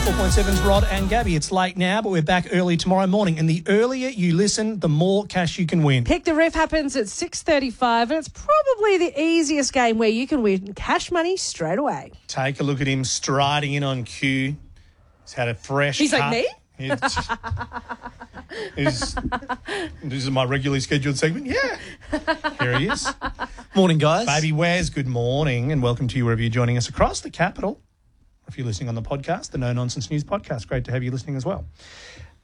104.7's Rod and Gabby. It's late now, but we're back early tomorrow morning. And the earlier you listen, the more cash you can win. Pick the Ref happens at 6:35, and it's probably the easiest game where you can win cash money straight away. Take a look at him striding in on cue. He's had a fresh He's cut. like me? This is my regularly scheduled segment. Yeah. Here he is. Morning, guys. Baby Wes, good morning and welcome to you wherever you're joining us across the capital. If you're listening on the podcast, the No Nonsense News podcast, great to have you listening as well.